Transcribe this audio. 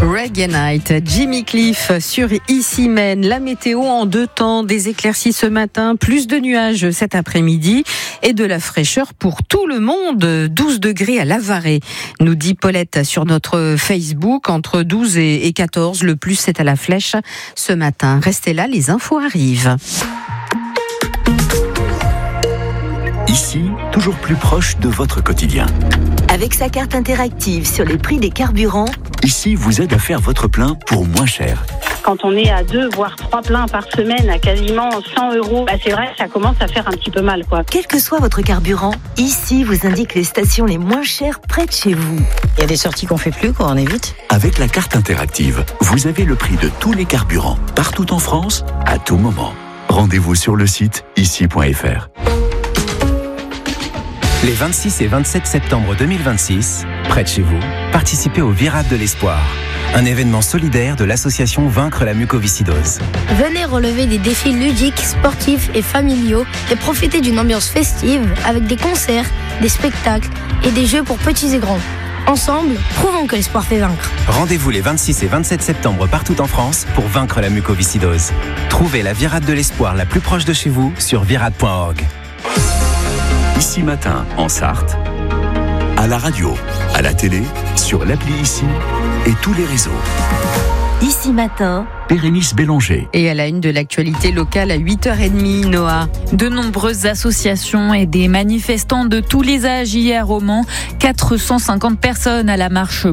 Reggae Night, Jimmy Cliff sur Ici Maine. La météo en 2 temps, des éclaircies ce matin, plus de nuages cet après-midi et de la fraîcheur pour tout le monde. 12 degrés à Lavarée, nous dit Paulette sur notre Facebook, entre 12 et 14. Le plus, c'est à la Flèche ce matin. Restez là, les infos arrivent. Ici, toujours plus proche de votre quotidien. Avec sa carte interactive sur les prix des carburants, Ici vous aide à faire votre plein pour moins cher. Quand on est à 2 voire 3 pleins par semaine à quasiment 100 €, c'est vrai que ça commence à faire un petit peu mal, quoi. quel que soit votre carburant, Ici vous indique les stations les moins chères près de chez vous. Il y a des sorties qu'on fait plus, on évite. Avec la carte interactive, vous avez le prix de tous les carburants, partout en France, à tout moment. Rendez-vous sur le site ici.fr. Les 26 et 27 septembre 2026, près de chez vous, participez au Virade de l'Espoir, un événement solidaire de l'association Vaincre la mucoviscidose. Venez relever des défis ludiques, sportifs et familiaux et profiter d'une ambiance festive avec des concerts, des spectacles et des jeux pour petits et grands. Ensemble, prouvons que l'espoir fait vaincre. Rendez-vous les 26 et 27 septembre partout en France pour vaincre la mucoviscidose. Trouvez la Virade de l'Espoir la plus proche de chez vous sur virade.org. Ici Matin, en Sarthe, à la radio, à la télé, sur l'appli Ici et tous les réseaux. Ici Matin, Bérénice Bélanger. Et à la une de l'actualité locale à 8h30, Noah. De nombreuses associations et des manifestants de tous les âges hier au Mans. 450 personnes à la marche